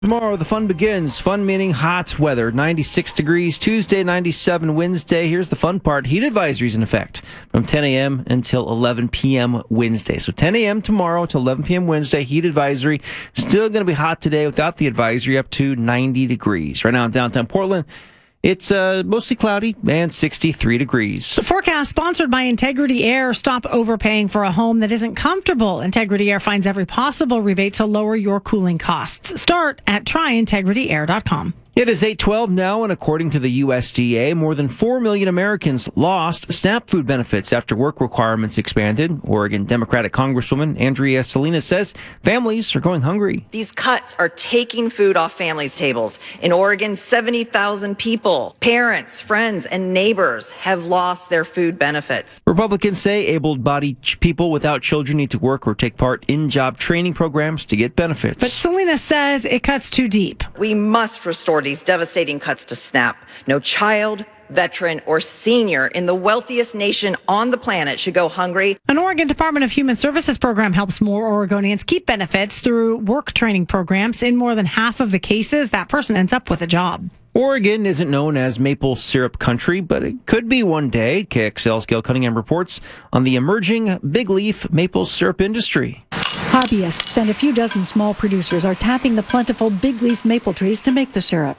Tomorrow, the fun begins. Fun meaning hot weather. 96 degrees Tuesday, 97 Wednesday. Here's the fun part. Heat advisories in effect from 10 a.m. until 11 p.m. Wednesday. So 10 a.m. tomorrow to 11 p.m. Wednesday, heat advisory. Still going to be hot today without the advisory, up to 90 degrees. Right now in downtown Portland, it's mostly cloudy and 63 degrees. The forecast sponsored by Integrity Air. Stop overpaying for a home that isn't comfortable. Integrity Air finds every possible rebate to lower your cooling costs. Start at tryintegrityair.com. It is 8:12 now, and according to the USDA, more than 4 million Americans lost SNAP food benefits after work requirements expanded. Oregon Democratic Congresswoman Andrea Salinas says families are going hungry. These cuts are taking food off families' tables. In Oregon, 70,000 people, parents, friends, and neighbors have lost their food benefits. Republicans say able-bodied people without children need to work or take part in job training programs to get benefits. But Salinas says it cuts too deep. We must restore these devastating cuts to SNAP. No child, veteran, or senior in the wealthiest nation on the planet should go hungry. An Oregon Department of Human Services program helps more Oregonians keep benefits through work training programs. In more than half of the cases, that person ends up with a job. Oregon isn't known as maple syrup country, but it could be one day. KXL's Gail Cunningham reports on the emerging big leaf maple syrup industry. Hobbyists and a few dozen small producers are tapping the plentiful big leaf maple trees to make the syrup.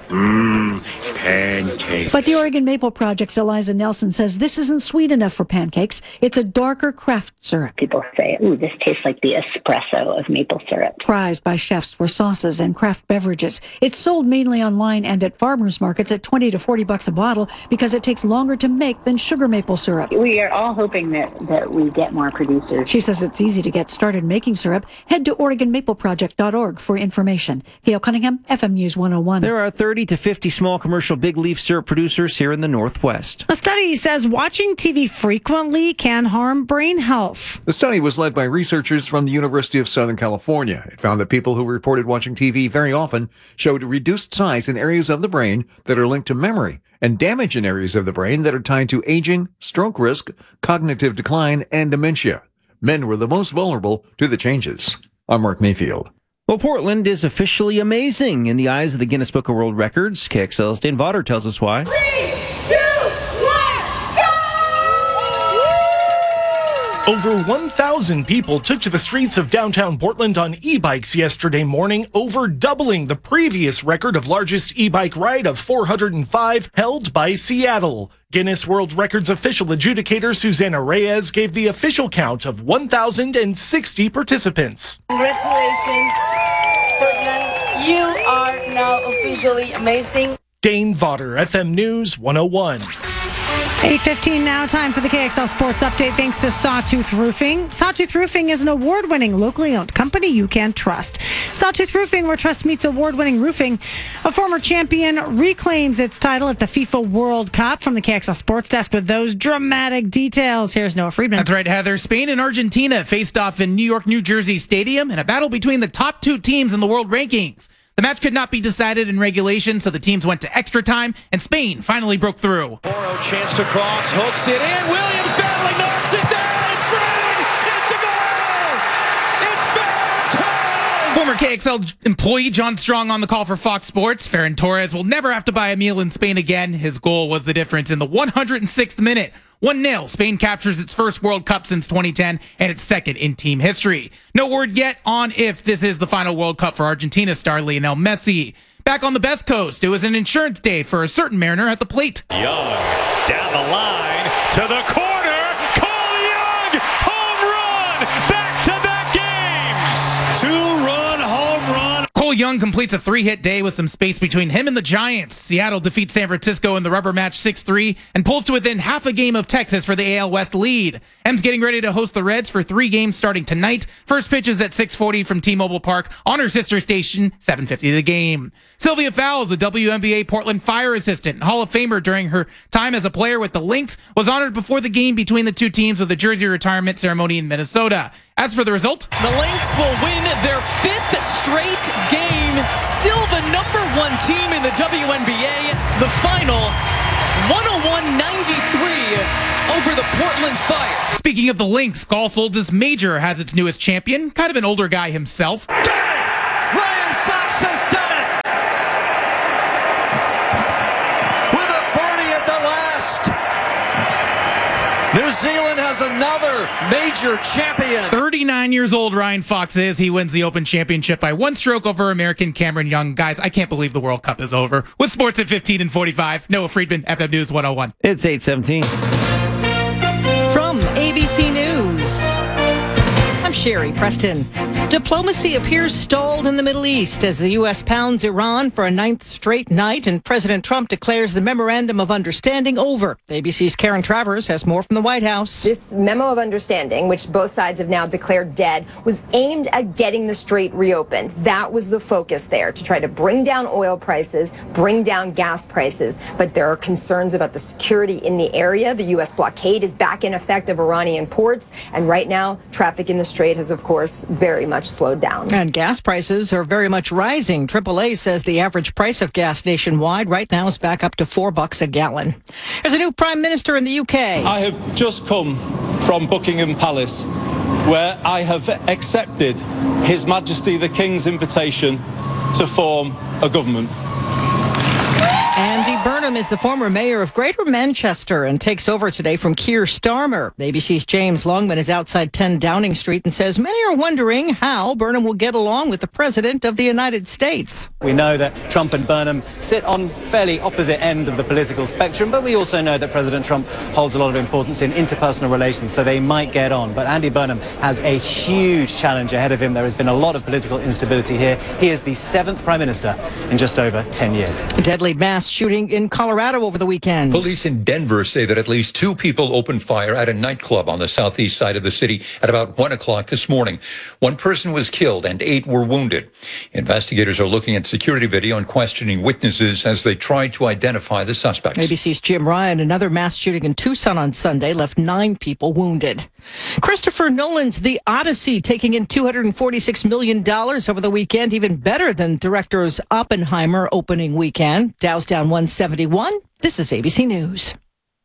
Pancake. But the Oregon Maple Project's Eliza Nelson says this isn't sweet enough for pancakes. It's a darker craft syrup. People say, ooh, this tastes like the espresso of maple syrup. Prized by chefs for sauces and craft beverages. It's sold mainly online and at farmers markets at $20 to $40 a bottle because it takes longer to make than sugar maple syrup. We are all hoping that we get more producers. She says it's easy to get started making syrup. Head to OregonMapleProject.org for information. Gail Cunningham, FM News 101. There are 30 to 50 small commercial big leaf syrup producers here in the Northwest. A study says watching TV frequently can harm brain health. The study was led by researchers from the University of Southern California. It found that people who reported watching TV very often showed reduced size in areas of the brain that are linked to memory and damage in areas of the brain that are tied to aging, stroke risk, cognitive decline, and dementia. Men were the most vulnerable to the changes. I'm Mark Mayfield. Well, Portland is officially amazing in the eyes of the Guinness Book of World Records. KXL's Dan Vaughter tells us why. 3, 2, 1, go! Over 1,000 people took to the streets of downtown Portland on e-bikes yesterday morning, over doubling the previous record of largest e-bike ride of 405 held by Seattle. Guinness World Records official adjudicator Susanna Reyes gave the official count of 1,060 participants. Congratulations, Portland. You are now officially amazing. Dane Vaughter, FM News 101. 8:15 now, time for the KXL Sports Update thanks to Sawtooth Roofing. Sawtooth Roofing is an award-winning, locally owned company you can trust. Sawtooth Roofing, where trust meets award-winning roofing. A former champion reclaims its title at the FIFA World Cup. From the KXL Sports Desk with those dramatic details, here's Noah Friedman. That's right, Heather. Spain and Argentina faced off in New York, New Jersey Stadium in a battle between the top two teams in the world rankings. The match could not be decided in regulation, so the teams went to extra time, and Spain finally broke through. Moro chance to cross, hooks it in. Williams battling, knocks it down. It's free. It's a goal. It's Ferran Torres. Former KXL employee John Strong on the call for Fox Sports. Ferran Torres will never have to buy a meal in Spain again. His goal was the difference in the 106th minute. 1-0. Spain captures its first World Cup since 2010 and its second in team history. No word yet on if this is the final World Cup for Argentina star Lionel Messi. Back on the Best Coast, it was an insurance day for a certain Mariner at the plate. Young down the line to the corner. Cole Young, home run. Back-to-back games. Two-run home run. Cole Young completes a 3-hit day with some space between him and the Giants. Seattle defeats San Francisco in the rubber match 6-3 and pulls to within half a game of Texas for the AL West lead. M's getting ready to host the Reds for 3 games starting tonight. First pitch is at 6:40 from T-Mobile Park on her sister station, 7:50 the game. Sylvia Fowles, the WNBA Portland Fire assistant and Hall of Famer during her time as a player with the Lynx, was honored before the game between the two teams with a jersey retirement ceremony in Minnesota. As for the result, the Lynx will win their 5th straight game. Still the #1 team in the WNBA. The final 101-93 over the Portland Fire. Speaking of the Lynx, Golf Oldest Major has its newest champion, kind of an older guy himself. Ryan Fox has done it. New Zealand has another major champion. 39 years old Ryan Fox is. He wins the Open Championship by one stroke over American Cameron Young. Guys, I can't believe the World Cup is over. With sports at 15 and 45, Noah Friedman, FM News 101. It's 8:17. From ABC News, I'm Sherry Preston. Diplomacy appears stalled in the Middle East as the U.S. pounds Iran for a ninth straight night, and President Trump declares the Memorandum of Understanding over. ABC's Karen Travers has more from the White House. This memo of understanding, which both sides have now declared dead, was aimed at getting the strait reopened. That was the focus there, to try to bring down oil prices, bring down gas prices. But there are concerns about the security in the area. The U.S. blockade is back in effect of Iranian ports, and right now, traffic in the strait has, of course, very much slowed down. And gas prices are very much rising. AAA says the average price of gas nationwide right now is back up to $4 a gallon. There's a new prime minister in the UK. I have just come from Buckingham Palace, where I have accepted His Majesty the King's invitation to form a government. Andy Burnham is the former mayor of Greater Manchester and takes over today from Keir Starmer. ABC's James Longman is outside 10 Downing Street and says many are wondering how Burnham will get along with the President of the United States. We know that Trump and Burnham sit on fairly opposite ends of the political spectrum, but we also know that President Trump holds a lot of importance in interpersonal relations, so they might get on. But Andy Burnham has a huge challenge ahead of him. There has been a lot of political instability here. He is the 7th Prime Minister in just over 10 years. A deadly mass shooting in Colorado over the weekend. Police in Denver say that at least 2 people opened fire at a nightclub on the southeast side of the city at about 1 o'clock this morning. 1 person was killed and 8 were wounded. Investigators are looking at security video and questioning witnesses as they try to identify the suspects. ABC's Jim Ryan. Another mass shooting in Tucson on Sunday left 9 people wounded. Christopher Nolan's The Odyssey taking in $246 million over the weekend, even better than director's Oppenheimer opening weekend. Dow's down 171. This is ABC News.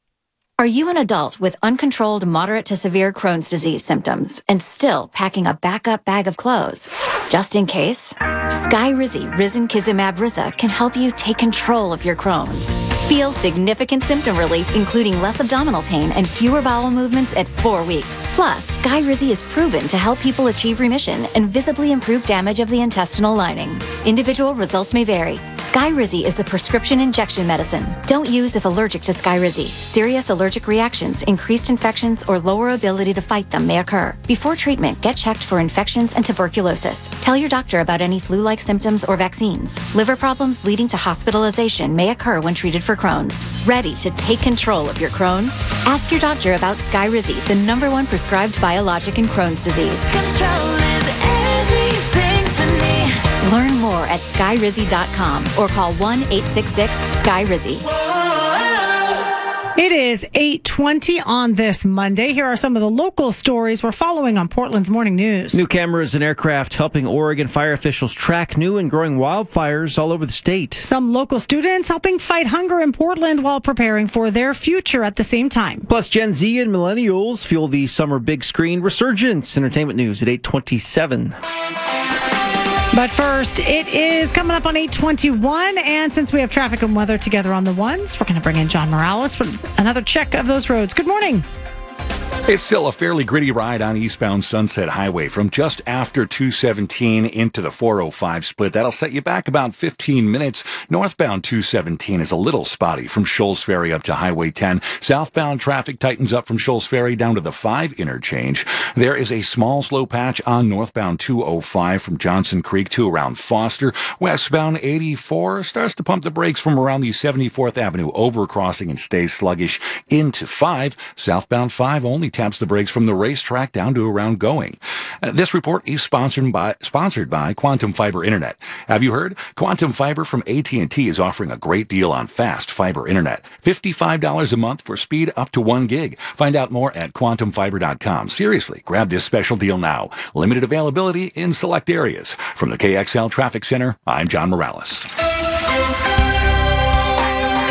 Are you an adult with uncontrolled moderate to severe Crohn's disease symptoms and still packing a backup bag of clothes? Just in case, Skyrizi Risankizumab Riza can help you take control of your Crohn's. Feel significant symptom relief, including less abdominal pain and fewer bowel movements at 4 weeks. Plus, Skyrizi is proven to help people achieve remission and visibly improve damage of the intestinal lining. Individual results may vary. Skyrizi is a prescription injection medicine. Don't use if allergic to Skyrizi. Serious allergic reactions, increased infections, or lower ability to fight them may occur. Before treatment, get checked for infections and tuberculosis. Tell your doctor about any flu-like symptoms or vaccines. Liver problems leading to hospitalization may occur when treated for Crohn's. Ready to take control of your Crohn's? Ask your doctor about Skyrizi, the #1 prescribed biologic in Crohn's disease. Control is everything to me. Learn more at skyrizi.com or call 1-866-SKYRIZI. It is 8:20 on this Monday. Here are some of the local stories we're following on Portland's Morning News. New cameras and aircraft helping Oregon fire officials track new and growing wildfires all over the state. Some local students helping fight hunger in Portland while preparing for their future at the same time. Plus, Gen Z and millennials fuel the summer big screen resurgence. Entertainment news at 8:27. But first, it is coming up on 8:21, and since we have traffic and weather together on the ones, we're going to bring in John Morales for another check of those roads. Good morning. It's still a fairly gritty ride on eastbound Sunset Highway from just after 217 into the 405 split. That'll set you back about 15 minutes. Northbound 217 is a little spotty from Shoals Ferry up to Highway 10. Southbound traffic tightens up from Shoals Ferry down to the 5 interchange. There is a small slow patch on northbound 205 from Johnson Creek to around Foster. Westbound 84 starts to pump the brakes from around the 74th Avenue overcrossing and stays sluggish into 5. Southbound 5 only taps the brakes from the racetrack down to around Going. This report is sponsored by Quantum Fiber Internet. Have you heard? Quantum Fiber from AT&T is offering a great deal on fast fiber internet. $55 a month for speed up to 1 gig. Find out more at quantumfiber.com. Seriously, grab this special deal now. Limited availability in select areas. From the KXL Traffic Center, I'm John Morales.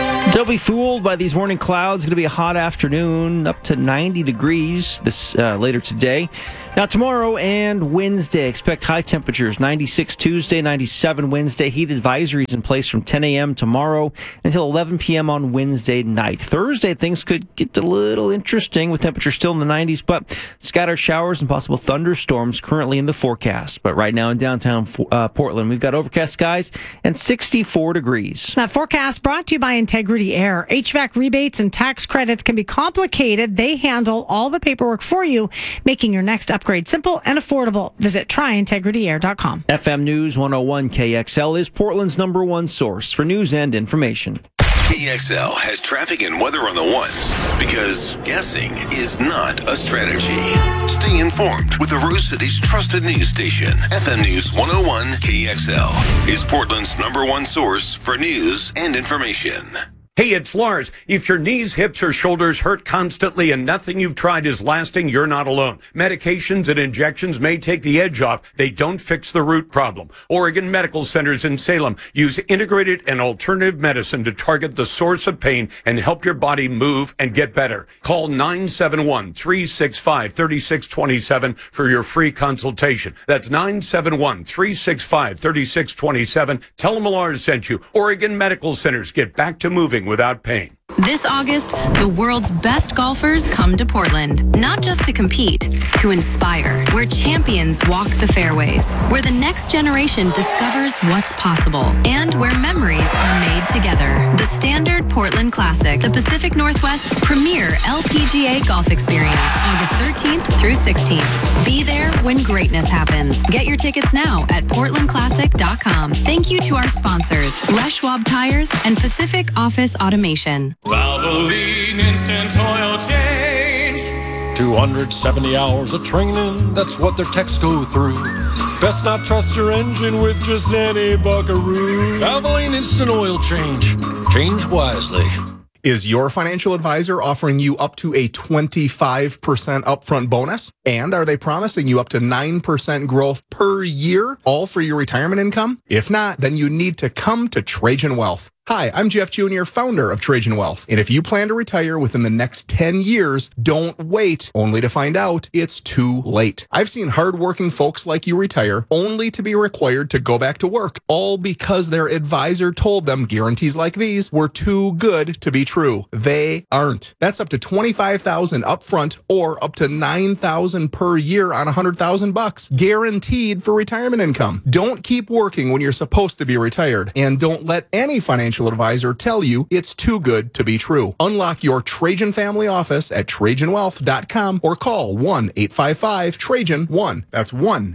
Don't be fooled by these morning clouds. It's going to be a hot afternoon, up to 90 degrees this later today. Now, tomorrow and Wednesday, expect high temperatures. 96 Tuesday, 97 Wednesday. Heat advisories in place from 10 a.m. tomorrow until 11 p.m. on Wednesday night. Thursday, things could get a little interesting with temperatures still in the 90s, but scattered showers and possible thunderstorms currently in the forecast. But right now in downtown Portland, we've got overcast skies and 64 degrees. That forecast brought to you by Integrity Air. HVAC rebates and tax credits can be complicated. They handle all the paperwork for you, making your next upgrade simple and affordable. Visit tryintegrityair.com. FM News 101 KXL is Portland's #1 source for news and information. KXL has traffic and weather on the ones because guessing is not a strategy. Stay informed with the Rose City's trusted news station. FM News 101 KXL is Portland's #1 source for news and information. Hey, it's Lars. If your knees, hips, or shoulders hurt constantly and nothing you've tried is lasting, you're not alone. Medications and injections may take the edge off. They don't fix the root problem. Oregon Medical Centers in Salem use integrated and alternative medicine to target the source of pain and help your body move and get better. Call 971-365-3627 for your free consultation. That's 971-365-3627. Tell them Lars sent you. Oregon Medical Centers. Get back to moving without pain. This August, the world's best golfers come to Portland, not just to compete, to inspire, where champions walk the fairways, where the next generation discovers what's possible, and where memories are made together. The Standard Portland Classic, the Pacific Northwest's premier LPGA golf experience, August 13th through 16th. Be there when greatness happens. Get your tickets now at portlandclassic.com. Thank you to our sponsors, Les Schwab Tires and Pacific Office Automation. Valvoline Instant Oil Change. 270 hours of training, that's what their techs go through. Best not trust your engine with just any buckaroo. Valvoline Instant Oil Change. Change wisely. Is your financial advisor offering you up to a 25% upfront bonus? And are they promising you up to 9% growth per year, all for your retirement income? If not, then you need to come to Trajan Wealth. Hi, I'm Jeff Jr., founder of Trajan Wealth. And if you plan to retire within the next 10 years, don't wait only to find out it's too late. I've seen hardworking folks like you retire only to be required to go back to work, all because their advisor told them guarantees like these were too good to be true. They aren't. That's up to $25,000 upfront or up to $9,000 per year on $100,000, guaranteed for retirement income. Don't keep working when you're supposed to be retired, and don't let any financial advisor tell you it's too good to be true. Unlock your Trajan family office at TrajanWealth.com or call 1-855-TRAJAN-1. That's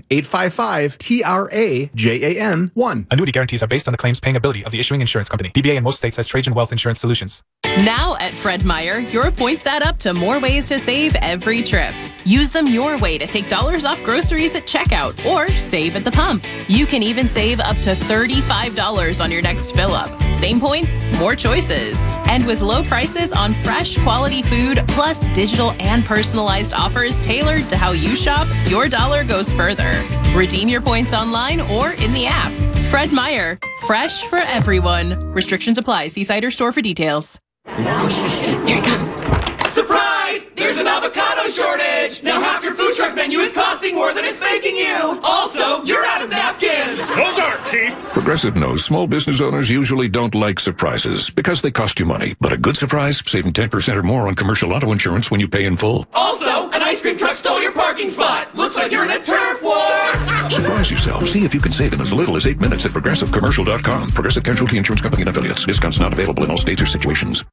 1-855-TRAJAN-1. Annuity guarantees are based on the claims paying ability of the issuing insurance company. DBA in most states has Trajan Wealth Insurance Solutions. Now at Fred Meyer, your points add up to more ways to save every trip. Use them your way to take dollars off groceries at checkout or save at the pump. You can even save up to $35 on your next fill up. Same points, more choices. And with low prices on fresh, quality food, plus digital and personalized offers tailored to how you shop, your dollar goes further. Redeem your points online or in the app. Fred Meyer, fresh for everyone. Restrictions apply. See site or store for details. Here he comes. Surprise! There's an avocado shortage! Now half your food truck menu is costing more than it's making you! Also, you're out of napkins! Those aren't cheap! Progressive knows small business owners usually don't like surprises because they cost you money. But a good surprise, saving 10% or more on commercial auto insurance when you pay in full. Also, an ice cream truck stole your parking spot! Looks like you're in a turf war! Surprise yourself. See if you can save in as little as 8 minutes at ProgressiveCommercial.com. Progressive Casualty Insurance Company and Affiliates. Discounts not available in all states or situations.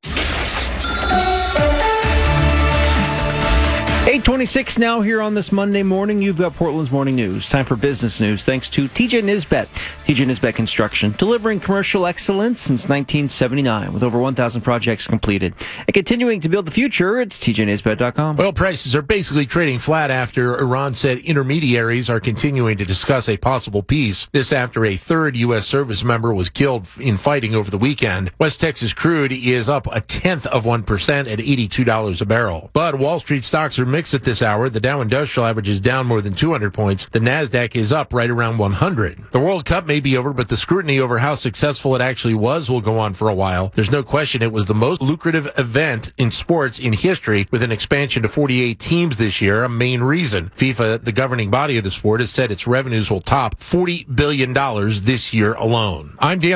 8:26 now here on this Monday morning. You've got Portland's Morning News. Time for business news thanks to TJ Nisbet. TJ Nisbet Construction, delivering commercial excellence since 1979 with over 1,000 projects completed. And continuing to build the future, it's TJNisbet.com. Oil prices are basically trading flat after Iran said intermediaries are continuing to discuss a possible peace. This after a third U.S. service member was killed in fighting over the weekend. West Texas crude is up 0.1% at $82 a barrel. But Wall Street stocks are mixed VIX at this hour. The Dow Industrial Average is down more than 200 points. The NASDAQ is up right around 100. The World Cup may be over, but the scrutiny over how successful it actually was will go on for a while. There's no question it was the most lucrative event in sports in history, with an expansion to 48 teams this year, a main reason. FIFA, the governing body of the sport, has said its revenues will top $40 billion this year alone. I'm Dan